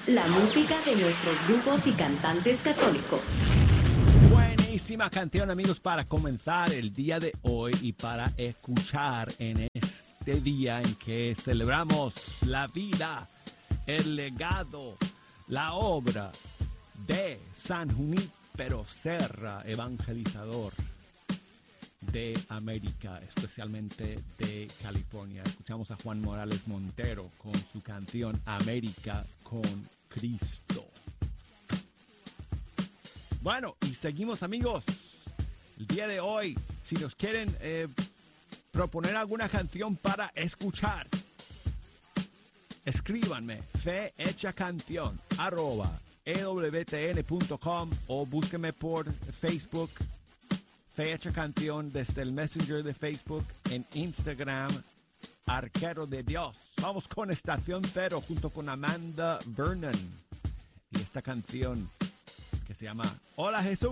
La música de nuestros grupos y cantantes católicos. Buenísima canción, amigos, para comenzar el día de hoy y para escuchar en este día en que celebramos la vida, el legado, la obra de San Junípero Serra, evangelizador de América, especialmente de California. Escuchamos a Juan Morales Montero con su canción América con Cristo. Bueno, y seguimos, amigos. El día de hoy, si nos quieren proponer alguna canción para escuchar, escríbanme fehechacanción@ewtn.com o búsquenme por Facebook, Fe Hecha Canción, desde el Messenger de Facebook, en Instagram, Arquero de Dios. Vamos con Estación Cero junto con Amanda Vernon y esta canción que se llama Hola Jesús.